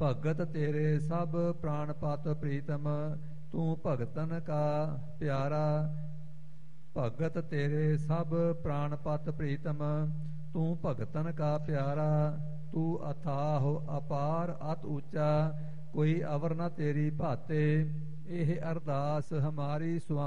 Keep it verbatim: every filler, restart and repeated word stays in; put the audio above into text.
ਭਗਤ ਤੇਰੇ ਸਭ ਪ੍ਰਾਣਪਤ ਪ੍ਰੀਤਮ, ਤੂੰ ਭਗਤਨ ਕਾ ਪਿਆਰਾ। ਭਗਤ ਤੇਰੇ ਸਭ ਪ੍ਰਾਣਪਤ ਪ੍ਰੀਤਮ, ਤੂੰ ਭਗਤਨ ਕਾ ਪਿਆਰਾ। ਤੂੰ ਅਥਾਹ ਅਪਾਰ ਅਤ ਉੱਚਾ, ਕੋਈ ਅਵਰ ਨ ਤੇਰੀ ਭਾਤੇ। ਇਹ ਅਰਦਾਸ ਹਮਾਰੀ ਸੁਆ